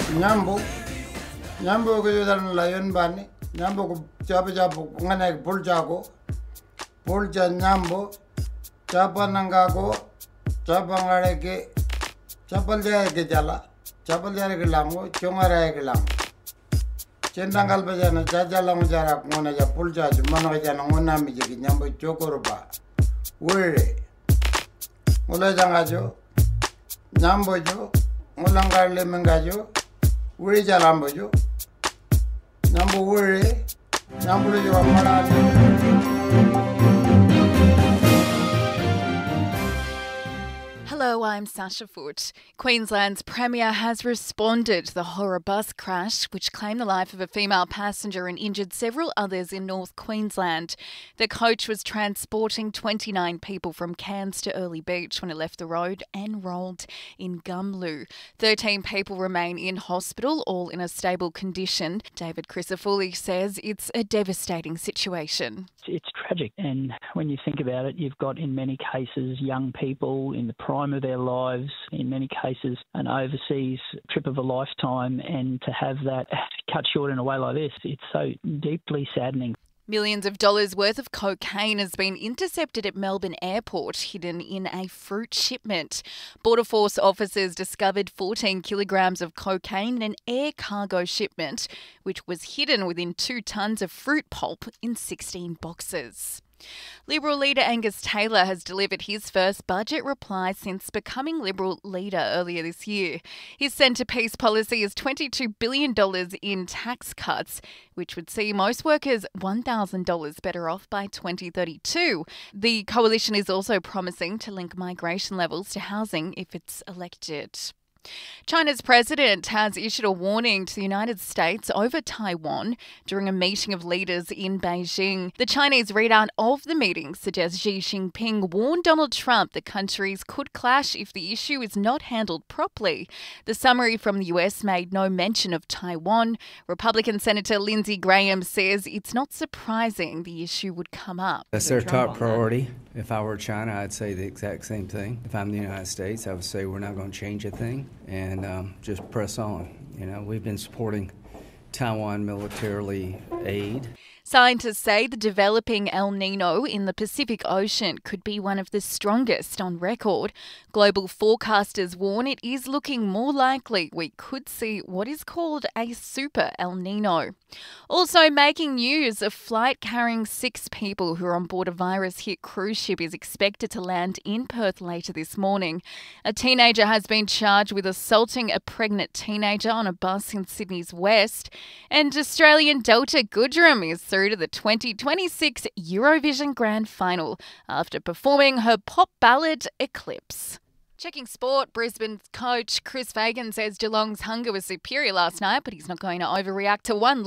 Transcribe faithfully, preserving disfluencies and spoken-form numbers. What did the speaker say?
Nyambo, Nyambo ko yodan layon bani, Nyambo ko chapa chapa ngane pul chako, pul cha Nyambo, chapa nanga ko, chapa ngare ke, chapal jaya ke jala, chapal jaya ke lango, chonga raya ke lango. Cendanggal bajana jaja lango jara ngona ja pul cha mano ke jana ngona mi je Nyambo chokoro ba, wure, ngula janga jo, Nyambo jo, ngulangar le menga jo. Wuri jalambo jo, Nyambo wuri, Nyambo jo amara. Hello, I'm Sasha Foote. Queensland's Premier has responded to the horror bus crash which claimed the life of a female passenger and injured several others in North Queensland. The coach was transporting twenty-nine people from Cairns to Early Beach when it left the road and rolled in Gumlu. thirteen people remain in hospital, all in a stable condition. David Crisafulli says it's a devastating situation. It's tragic, and when you think about it, you've got in many cases young people in the prime of their lives, in many cases an overseas trip of a lifetime, and to have that cut short in a way like this, it's so deeply saddening. Millions of dollars worth of cocaine has been intercepted at Melbourne Airport, hidden in a fruit shipment. Border Force officers discovered fourteen kilograms of cocaine in an air cargo shipment, which was hidden within two tonnes of fruit pulp in sixteen boxes. Liberal leader Angus Taylor has delivered his first budget reply since becoming Liberal leader earlier this year. His centrepiece policy is twenty-two billion dollars in tax cuts, which would see most workers one thousand dollars better off by twenty thirty-two. The coalition is also promising to link migration levels to housing if it's elected. China's president has issued a warning to the United States over Taiwan during a meeting of leaders in Beijing. The Chinese readout of the meeting suggests Xi Jinping warned Donald Trump that countries could clash if the issue is not handled properly. The summary from the U S made no mention of Taiwan. Republican Senator Lindsey Graham says it's not surprising the issue would come up. That's their top priority. If I were China, I'd say the exact same thing. If I'm the United States, I would say we're not going to change a thing and um, just press on. You know, we've been supporting Taiwan militarily aid. Scientists say the developing El Nino in the Pacific Ocean could be one of the strongest on record. Global forecasters warn it is looking more likely we could see what is called a super El Nino. Also making news, a flight carrying six people who are on board a virus-hit cruise ship is expected to land in Perth later this morning. A teenager has been charged with assaulting a pregnant teenager on a bus in Sydney's west. And Australian Delta Goodrem is through to the twenty twenty-six Eurovision Grand Final after performing her pop ballad Eclipse. Checking sport, Brisbane's coach Chris Fagan says Geelong's hunger was superior last night, but he's not going to overreact to one